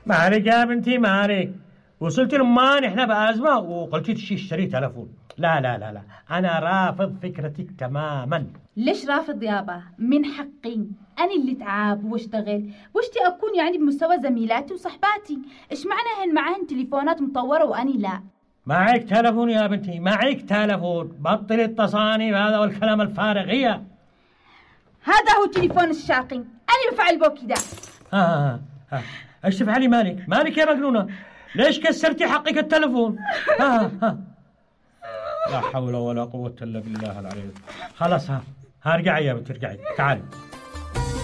مالك يا بنتي مالك؟ وصلت لمان احنا بأزمة وقلتي تشتري تلفون. لا لا لا لا، أنا رافض فكرتك تماما. ليش رافض يابا؟ من حقي أنا اللي تعب واشتغل واشتي أكون يعني بمستوى زميلاتي وصحباتي. إيش معنى هن معهن تليفونات مطورة وأني لا؟ معك تلفون يا بنتي، معك تلفون، بطل التصاني هذا والكلام الفارغ. هذا هو تليفون الشاقي، أنا بفعل بو كده. ايش تفعلي؟ مالك يا مجنونة؟ ليش كسرتي حقك التلفون؟ لا حول ولا قوة إلا بالله العلي. خلاص ارجعي يا بنتي، ارجعي، تعالي.